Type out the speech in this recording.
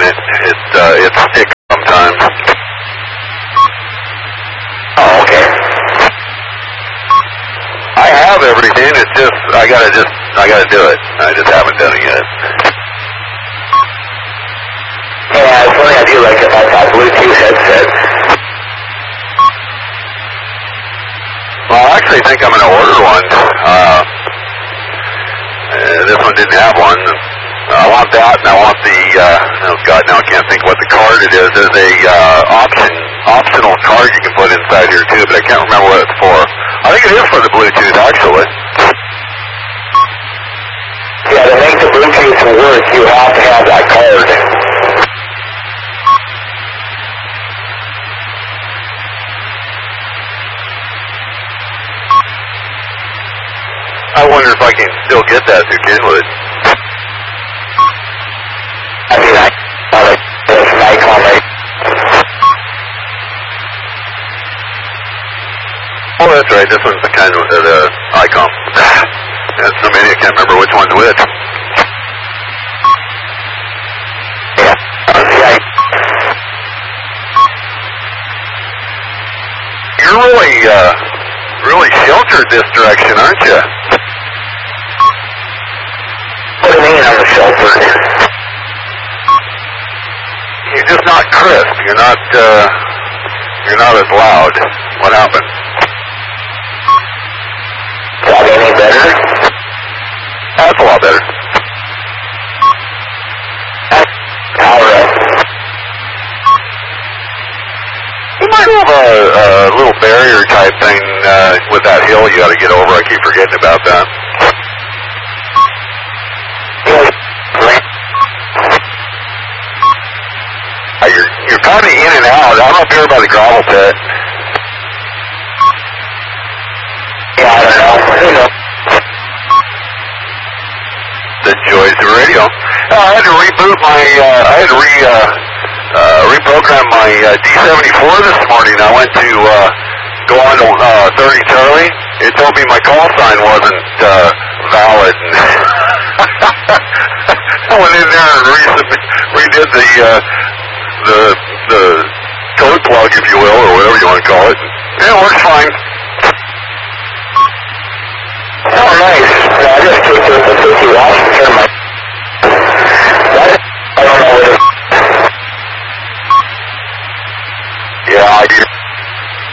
it. It's thick sometimes. Oh, okay. I have everything. It's just I gotta do it. I just haven't done it yet. Yeah, it's funny. I do like it. I Bluetooth headset. Well, I actually think I'm gonna order one. This one didn't have one. I want that, and I want the, oh God, now I can't think what the card it is. There's a optional card you can put inside here too, but I can't remember what it's for. I think it is for the Bluetooth, actually. Yeah, to make the Bluetooth work, you have to have that card. I wonder if I can still get that through Kenwood. I mean, there's an icon right. Oh, that's right. This one's the kind of the icon. There's so many I can't remember which one's which. Yeah. Yeah. You're really sheltered this direction, aren't you? What do you mean I'm sheltered? You're just not crisp. You're not as loud. What happened? Is that any better? That's a lot better. Power up. You might have a little barrier type thing with that hill you got to get over. I keep forgetting about that. You're kind of in and out. I'm up here by the gravel pit. Yeah, I don't know. Who knows? The joys of radio. I had to reboot my. I had to reprogram my D74 this morning. I went to go on to 30 Charlie. It told me my call sign wasn't valid. I went in there and redid the code plug, if you will, or whatever you want to call it. Yeah, it works fine. Oh, nice. I just took the 50 watts and turned my... I don't know what it is.